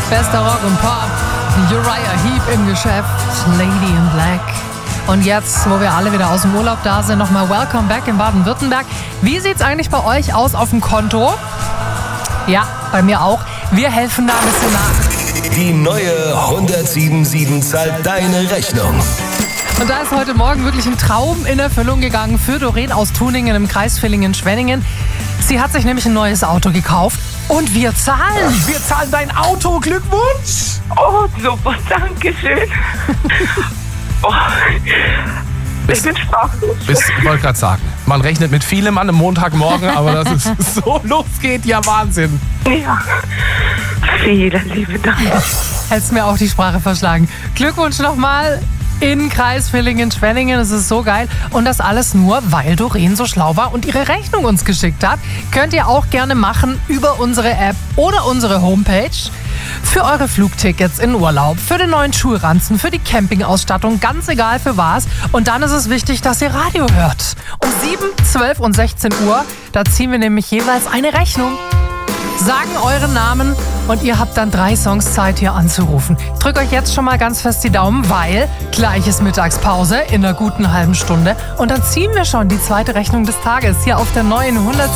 Bester Rock und Pop. Uriah Heep im Geschäft. Lady in Black. Und jetzt, wo wir alle wieder aus dem Urlaub da sind, nochmal Welcome Back in Baden-Württemberg. Wie sieht's eigentlich bei euch aus auf dem Konto? Ja, bei mir auch. Wir helfen da ein bisschen nach. Die neue 177 zahlt deine Rechnung. Und da ist heute Morgen wirklich ein Traum in Erfüllung gegangen für Doreen aus Tuningen im Kreis Villingen-Schwenningen. Sie hat sich nämlich ein neues Auto gekauft und wir zahlen. Wir zahlen dein Auto. Glückwunsch. Oh, super, danke schön. Oh, ich bin sprachlos. Ich wollte gerade sagen, man rechnet mit vielem an einem Montagmorgen, aber dass es so losgeht, ja Wahnsinn. Ja, vielen lieben Dank. Hättest mir auch die Sprache verschlagen. Glückwunsch nochmal in Kreis Villingen-Schwenningen. Es ist so geil. Und das alles nur, weil Doreen so schlau war und ihre Rechnung uns geschickt hat. Könnt ihr auch gerne machen über unsere App oder unsere Homepage. Für eure Flugtickets in Urlaub, für den neuen Schulranzen, für die Campingausstattung, ganz egal für was. Und dann ist es wichtig, dass ihr Radio hört. Um 7, 12 und 16 Uhr, da ziehen wir nämlich jeweils eine Rechnung. Sagen euren Namen und ihr habt dann 3 Songs Zeit, hier anzurufen. Ich drücke euch jetzt schon mal ganz fest die Daumen, weil gleich ist Mittagspause in einer guten halben Stunde. Und dann ziehen wir schon die zweite Rechnung des Tages hier auf der neuen 100.